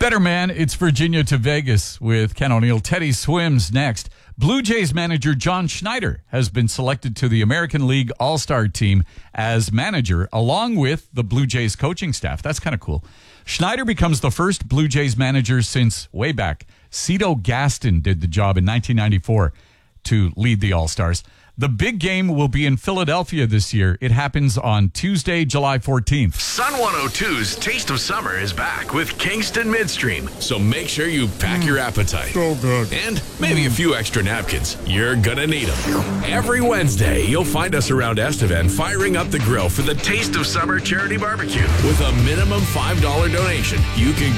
Better Man, it's Virginia to Vegas with Ken O'Neill. Teddy Swims next. Blue Jays manager John Schneider has been selected to the American League All-Star team as manager, along with the Blue Jays coaching staff. That's kind of cool. Schneider becomes the first Blue Jays manager since way back. Cito Gaston did the job in 1994 to lead the All-Stars. The big game will be in Philadelphia this year. It happens on Tuesday, July 14th. Sun 102's Taste of Summer is back with Kingston Midstream. So make sure you pack your appetite. So good. And maybe a few extra napkins. You're gonna need them. Every Wednesday, you'll find us around Estevan firing up the grill for the Taste of Summer charity barbecue. With a minimum $5 donation, you can